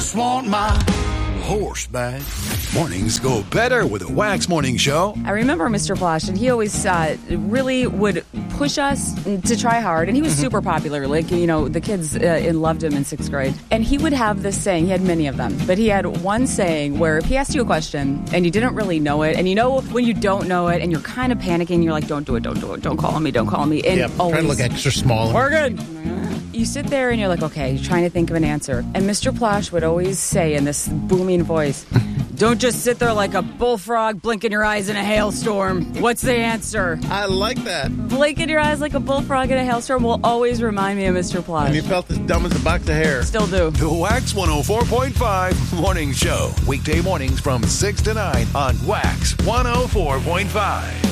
just want my horse back. Mornings go better with a Wax Morning Show. I remember Mr. Flash, and he always really would push us to try hard. And he was super popular. Like, the kids loved him in 6th grade. And he would have this saying. He had many of them. But he had one saying where if he asked you a question and you didn't really know it, and when you don't know it and you're kind of panicking, you're like, don't do it, don't do it, don't call on me, don't call on me. And trying to look extra small. We're good. You sit there and you're like, okay, you're trying to think of an answer. And Mr. Plosh would always say in this booming voice, don't just sit there like a bullfrog blinking your eyes in a hailstorm. What's the answer? I like that. Blinking your eyes like a bullfrog in a hailstorm will always remind me of Mr. Plosh. And you felt as dumb as a box of hair. Still do. The Wax 104.5 Morning Show. Weekday mornings from 6 to 9 on Wax 104.5.